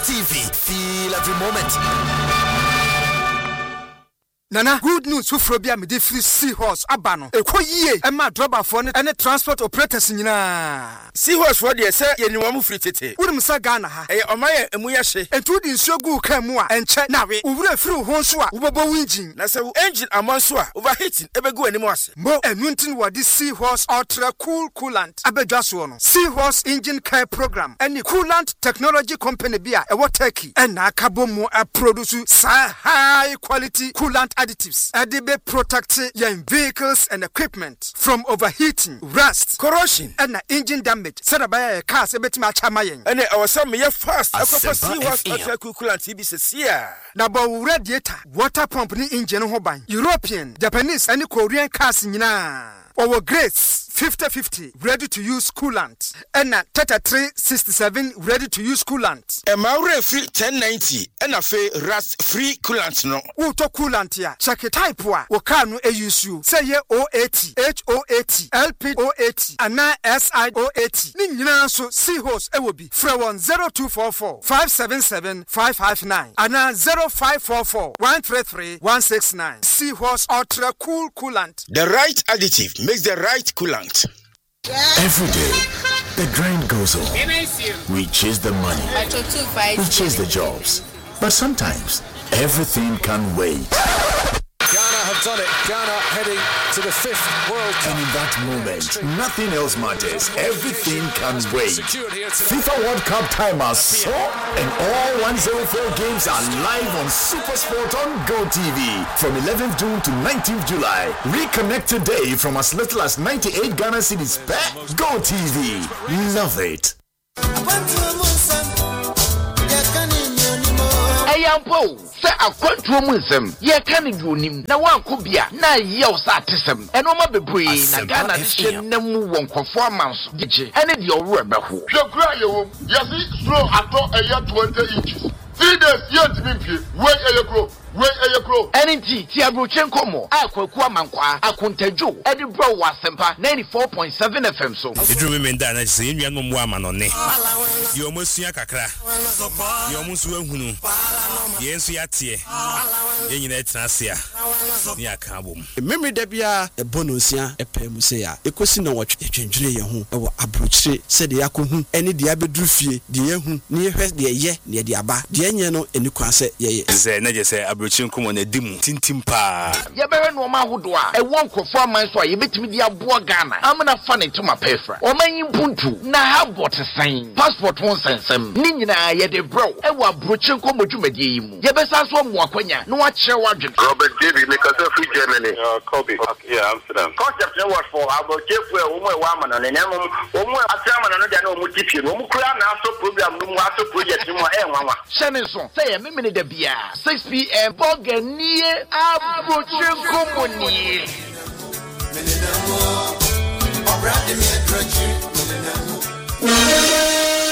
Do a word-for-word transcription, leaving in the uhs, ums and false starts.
DSTV, feel every moment. Nana, good news for Frobia me free Seahorse Abano. E ko yie e ma driver for ne any transport operators nyina. Seahorse for dey say ye niwamu free tete. Wudum sa Ghana ha. E omaye emu ya hye. Entu di nsuo gu kan mu a enche na we. Owura free ho nso a wobobo engine. Na se engine amonso a overheating ebegu animu ase. Mo enu ntin wo di Seahorse Ultra Cool Coolant abedwa so no. Seahorse Engine Care Program any coolant technology company bia e wo Turkey e na akabo mu a produce high quality coolant additives adibe protect your vehicles and equipment from overheating, rust, corrosion and engine damage. Said by a cars ebetima chamayen. And our some me fast akwa Seahorse Ultra Cool Coolant T B C here. Na ba radiator, water pump ni engine ho ban. European, Japanese and Korean cars nyina. Our Grace fifty fifty ready to use coolant and thirty-three sixty-seven ready to use coolant. E maure free ten ninety and a fe rust free coolant no. Auto coolant ya check type wa o car no e use you say ye O eighty H O eighty L P O eighty and S I O eighty. Ni nyina so Seahorse e will be from one zero two four four five seven seven five five nine and zero five four four one three three one six nine. Seahorse Ultra Cool Coolant. The right additive makes the right coolant. Every day, the grind goes on. We chase the money. We chase the jobs. But sometimes, everything can wait. Ghana have done it. Ghana heading to the fifth World Cup. And in that moment, nothing else matters. Everything can wait. FIFA World Cup time has so, and all one hundred four games are live on SuperSport on GoTV from eleventh June to nineteenth July. Reconnect today from as little as ninety-eight Ghana cedis per GoTV. Love it. Ayampo say akwantu mu nsem ye ka ne duonim na wanko bia na ye o sa atesem eno ma bebre na Ghana de hye namu won kofo amanso gije ene de owura beho hwekura ye wom yesi slow ato eye twenty inches three days ye ntimi mpie we eye kro we eye kro enti ti abrochen komo akwaku amankwa akontadwo ede bro wasempa ninety-four point seven F M so edru me nda na se enua no mo amanone ye omosua kakra ye omusu ahunu ye nsu yatie ye nyina etrasia ni aka bom memre da bia e bonosia e pemu se ya ekosi na wotwe twendwere ye ho e wo abrochire se de yakohu ene de abedru fie de yehu ne yehwe de ye ne de aba de enye no eni kwa se ye ze na je se abrochire nkomo na dimu tintim pa ye bewe no ma hodo a e won kofo amanso a ye betimi de aboa Ghana amna fa ne tuma pefra o manyi mpuntu na ha botesan passport won sensem ni nyina ye de bro e wo abrochire nkomo dwumadie yi mu ye besa so mu akwanya no wa kire wadwen Robert David because of free Germany uh Kobe okay, yeah Amsterdam concept no was for about jefu e wo mo e wa amana ne nemu wo mo atamana no dia na o mu tipie no mo kura na aso program no mu aso project mo e nwanwa shene so say me me de bia six p m boganie abrochire nkomo ni Menenamo, obradi mi atrachi, menenamo.